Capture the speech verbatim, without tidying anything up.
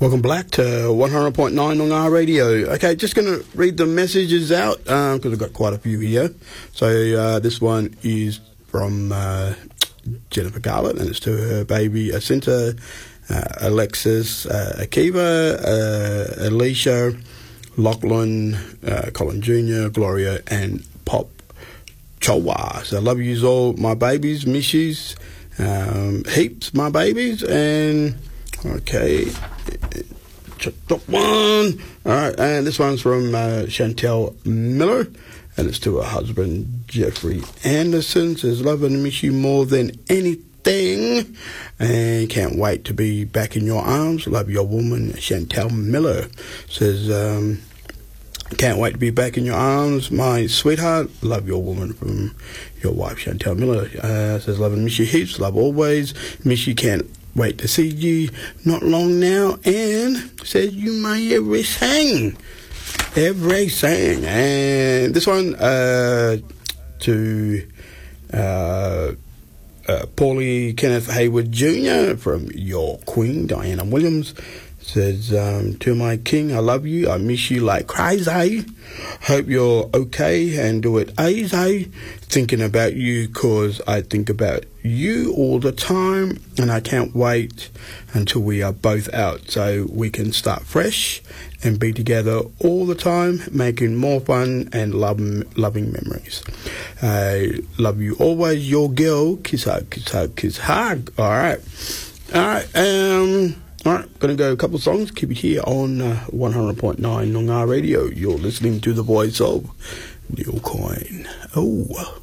Welcome back to one hundred point nine on our radio. Okay, just going to read the messages out because um, I've got quite a few here. So uh, this one is from uh, Jennifer Garlett, and it's to her baby Jacinta, uh, Alexis, uh, Akiva, uh, Alicia, Lachlan, uh, Colin Junior, Gloria, and Pop Chowa. So I love yous all, my babies, miss yous, um, heaps, my babies, and okay. Check that one. All right, and this one's from uh, Chantel Miller, and it's to her husband Jeffrey Anderson. Says, love and miss you more than anything, and can't wait to be back in your arms. Love your woman, Chantel Miller. Says, um, can't wait to be back in your arms, my sweetheart. Love your woman, from your wife, Chantel Miller. Uh, says, love and miss you heaps. Love always. Miss you, can't wait to see you not long now, and says you may everything, everything. And this one uh, to uh, uh, Paulie Kenneth Hayward Junior from your queen, Diana Williams. Says, um, to my king, I love you, I miss you like crazy. Hope you're okay and do it easy. Thinking about you, cause I think about you all the time, and I can't wait until we are both out so we can start fresh and be together all the time, making more fun and love, loving memories. I love you always, your girl. Kiss hug, kiss hug, kiss hug. All right. All right. Um... All right, going to go a couple of songs. Keep it here on uh, one hundred point nine Noongar Radio. You're listening to the voice of Neil Coyne. Oh.